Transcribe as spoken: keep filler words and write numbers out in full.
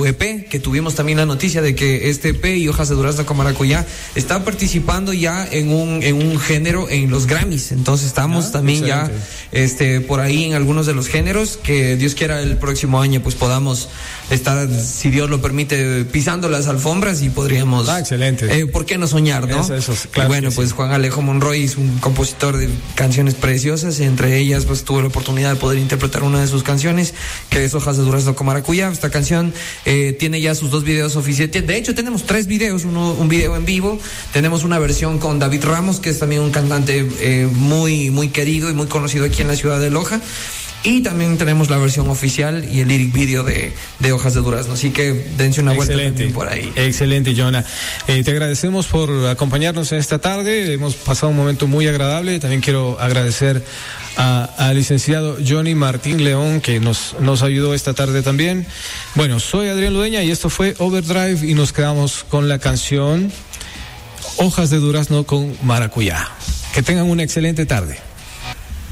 E P, que tuvimos también la noticia de que este E P y Hojas de Durazno con Maracuyá está participando ya en un en un género en los Grammys. Entonces estamos ah, también excelente. ya este por ahí en algunos de los géneros, que Dios quiera el próximo año pues podamos estar, si Dios lo permite, pisando las alfombras y podríamos ah, excelente. Eh, ¿por qué no soñar, no? Eso, eso, claro, y bueno, pues sí. Juan Alejo Monroy es un compositor de canciones preciosas, entre ellas pues tuve la oportunidad de poder interpretar una de sus canciones, que es Hojas de Durazno con Maracuyá. Esta canción eh, tiene ya sus dos videos oficiales. De hecho, tenemos tres videos, uno, un video en vivo, tenemos una versión con David Ramos, que es también un cantante eh, muy, muy querido y muy conocido aquí en la ciudad de Loja. Y también tenemos la versión oficial y el lyric video de, de Hojas de Durazno. Así que dense una vuelta también por ahí. Excelente, Jonah. Eh, te agradecemos por acompañarnos en esta tarde. Hemos pasado un momento muy agradable. También quiero agradecer al licenciado Johnny Martín León, que nos, nos ayudó esta tarde también. Bueno, soy Adrián Ludeña y esto fue Overdrive, y nos quedamos con la canción Hojas de Durazno con Maracuyá. Que tengan una excelente tarde.